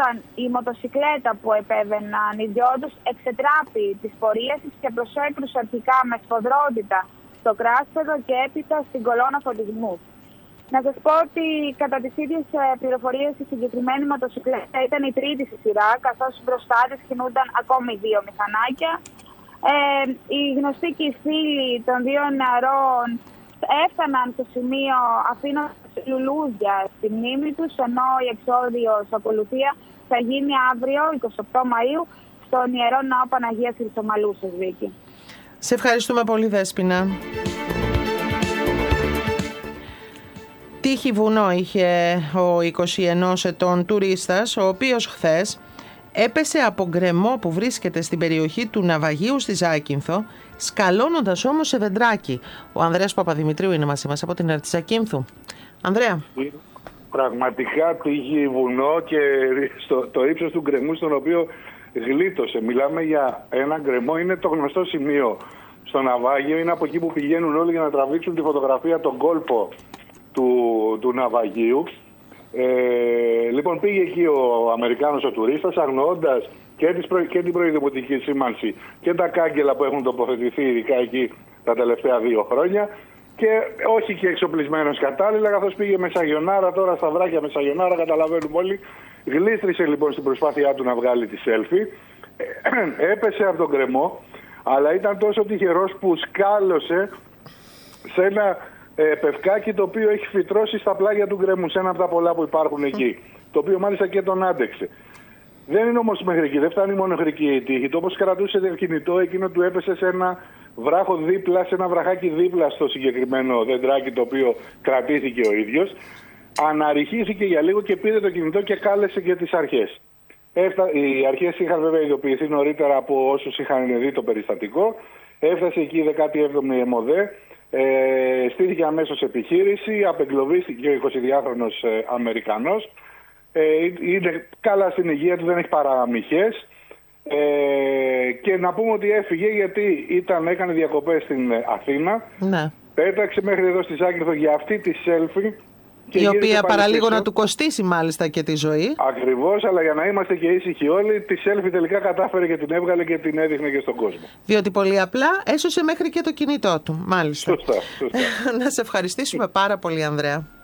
όταν η μοτοσικλέτα που επέβαιναν οι δυο τους εξετράπη της πορείας της και προσέκρουσε αρχικά με σφοδρότητα στο κράσπεδο και έπειτα στην κολόνα φωτισμού. Να σας πω ότι κατά τις ίδιες πληροφορίες η συγκεκριμένη μοτοσικλέτα ήταν η τρίτη στη σειρά, καθώς μπροστά της κινούνταν ακόμη δύο μηχανάκια. Οι γνωστοί και οι φίλοι των δύο νεαρών έφταναν στο σημείο αφήνοντας λουλούδια στη μνήμη τους, ενώ η εξόδιος ακολουθία θα γίνει αύριο, 28 Μαΐου, στον Ιερό Ναό Παναγίας Χρυσομαλούσας, Βίκη. Σε ευχαριστούμε πολύ, Δέσποινα. Τύχη βουνό είχε ο 21 ετών τουρίστας, ο οποίος χθες έπεσε από γκρεμό που βρίσκεται στην περιοχή του Ναυαγίου στη Ζάκυνθο, σκαλώνοντας όμως σε δεντράκι. Ο Ανδρέας Παπαδημητρίου είναι μαζί μας από την ΕΡΤ της Ζακύνθου. Ανδρέα. Πραγματικά τύχη βουνό και το ύψος του γκρεμού στον οποίο γλίτωσε. Μιλάμε για ένα γκρεμό, είναι το γνωστό σημείο στο Ναυάγιο, είναι από εκεί που πηγαίνουν όλοι για να τραβήξουν τη φωτογραφία τον κόλπο του Ναυαγίου. Λοιπόν, πήγε εκεί ο Αμερικάνος ο τουρίστας, αγνοώντας και την προειδοποιητική σήμανση και τα κάγκελα που έχουν τοποθετηθεί ειδικά εκεί τα τελευταία 2 χρόνια, και όχι και εξοπλισμένος κατάλληλα, καθώς πήγε με σαγιονάρα, τώρα στα βράχια με σαγιονάρα, καταλαβαίνουμε όλοι. Γλίστρισε λοιπόν στην προσπάθειά του να βγάλει τη selfie, έπεσε από τον γκρεμό, αλλά ήταν τόσο τυχερός που σκάλωσε σε ένα πευκάκι το οποίο έχει φυτρώσει στα πλάγια του γκρεμού, σε ένα από τα πολλά που υπάρχουν εκεί, το οποίο μάλιστα και τον άντεξε. Δεν είναι όμως μέχρι εκεί, δεν φτάνει μόνο μέχρι εκεί η τύχη. Το όπως κρατούσε το κινητό, εκείνο του έπεσε σε ένα βράχο δίπλα, σε ένα βραχάκι δίπλα στο συγκεκριμένο δεντράκι το οποίο κρατήθηκε ο ίδιος. Αναρριχήθηκε για λίγο και πήρε το κινητό και κάλεσε και τις αρχές. Οι αρχές είχαν βέβαια ειδοποιηθεί νωρίτερα από όσους είχαν δει το περιστατικό. Έφτασε εκεί η 17η ΕΜΟΔΕ. Στήθηκε αμέσως επιχείρηση, απεγκλωβίστηκε ο 22χρονος Αμερικανός. Είναι καλά στην υγεία του, δεν έχει παραμυχές. Και να πούμε ότι έφυγε γιατί έκανε διακοπές στην Αθήνα. Ναι. Πέταξε μέχρι εδώ στη Ζάκυνθο για αυτή τη selfie. Η οποία παραλίγο να του κοστίσει μάλιστα και τη ζωή. Ακριβώς, αλλά για να είμαστε και ήσυχοι όλοι, τη selfie τελικά κατάφερε και την έβγαλε και την έδειχνε και στον κόσμο. Διότι πολύ απλά έσωσε μέχρι και το κινητό του, μάλιστα. Σωστά. Να σε ευχαριστήσουμε πάρα πολύ, Ανδρέα.